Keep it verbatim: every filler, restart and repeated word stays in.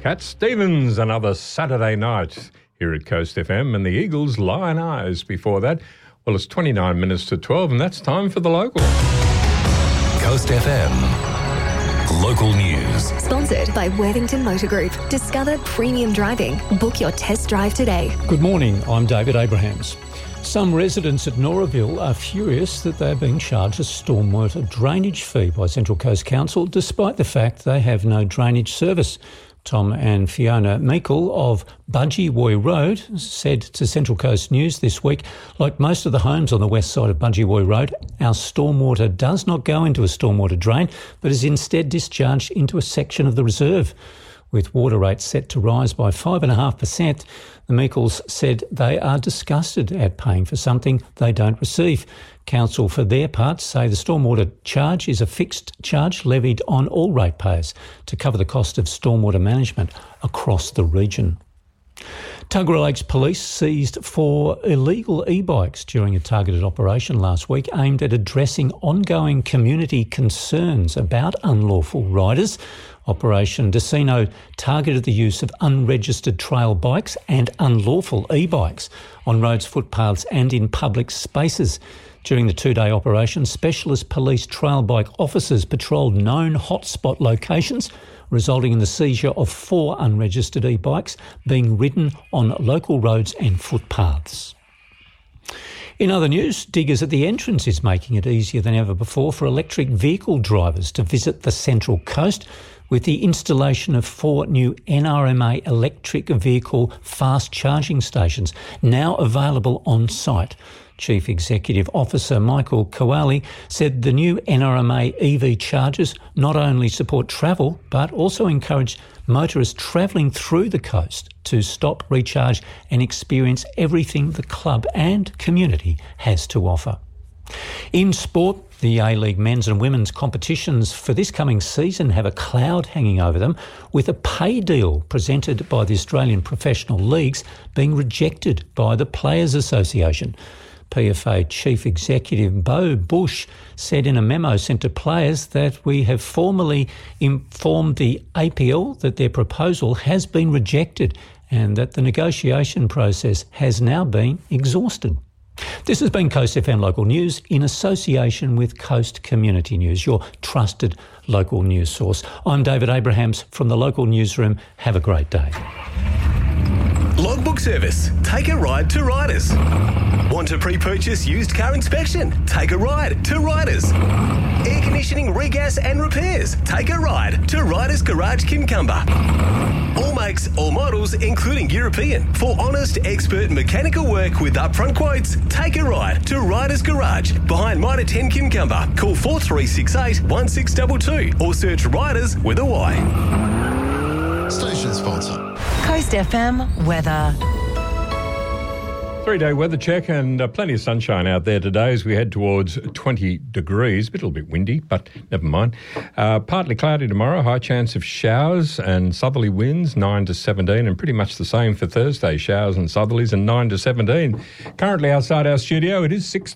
Cat Stevens, another Saturday night here at Coast F M, and the Eagles Lion Eyes before that. Well, it's twenty-nine minutes to twelve, and that's time for the local. Coast F M Local News. Sponsored by Worthington Motor Group. Discover premium driving. Book your test drive today. Good morning, I'm David Abrahams. Some residents at Noraville are furious that they are being charged a stormwater drainage fee by Central Coast Council, despite the fact they have no drainage service. Tom and Fiona Meikle of Budgie Woy Road said to Central Coast News this week, like most of the homes on the west side of Budgie Woy Road, our stormwater does not go into a stormwater drain, but is instead discharged into a section of the reserve. With water rates set to rise by five point five percent, the Meikles said they are disgusted at paying for something they don't receive. Council, for their part, say the stormwater charge is a fixed charge levied on all ratepayers to cover the cost of stormwater management across the region. Tuggerah Lakes Police seized four illegal e-bikes during a targeted operation last week aimed at addressing ongoing community concerns about unlawful riders. Operation Decino targeted the use of unregistered trail bikes and unlawful e-bikes on roads, footpaths and in public spaces. During the two-day operation, specialist police trail bike officers patrolled known hotspot locations, resulting in the seizure of four unregistered e-bikes being ridden on local roads and footpaths. In other news, Diggers at the Entrance is making it easier than ever before for electric vehicle drivers to visit the Central Coast with the installation of four new N R M A electric vehicle fast charging stations now available on site. Chief Executive Officer Michael Kowali said the new N R M A E V chargers not only support travel but also encourage motorists travelling through the coast to stop, recharge and experience everything the club and community has to offer. In sport, the A-League men's and women's competitions for this coming season have a cloud hanging over them, with a pay deal presented by the Australian Professional Leagues being rejected by the Players Association. P F A Chief Executive Beau Bush said in a memo sent to players that we have formally informed the A P L that their proposal has been rejected and that the negotiation process has now been exhausted. This has been Coast F M Local News in association with Coast Community News, your trusted local news source. I'm David Abrahams from the local newsroom. Have a great day. Logbook service. Take a ride to Riders. Want to pre-purchase used car inspection? Take a ride to Riders. Air conditioning, regas and repairs? Take a ride to Riders Garage Kincumber. All makes, all models, including European. For honest, expert mechanical work with upfront quotes, take a ride to Riders Garage behind Mitre ten Kincumber. Call four three six eight, one six two two or search Riders with a Y. Station sponsor. Coast F M weather. Three-day weather check and uh, plenty of sunshine out there today as we head towards twenty degrees. A little bit windy, but never mind. Uh, partly cloudy tomorrow, high chance of showers and southerly winds, nine to seventeen, and pretty much the same for Thursday, showers and southerlies and nine to seventeen. Currently outside our studio, it is six